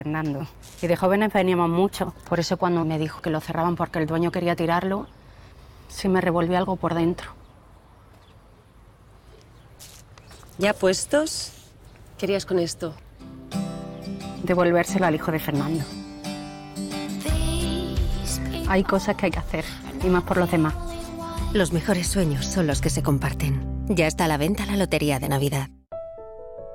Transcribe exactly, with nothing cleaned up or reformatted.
Fernando. Y de jóvenes veníamos mucho. Por eso cuando me dijo que lo cerraban porque el dueño quería tirarlo, sí me revolvió algo por dentro. ¿Ya puestos? ¿Qué harías con esto? Devolvérselo al hijo de Fernando. Hay cosas que hay que hacer, y más por los demás. Los mejores sueños son los que se comparten. Ya está a la venta la Lotería de Navidad.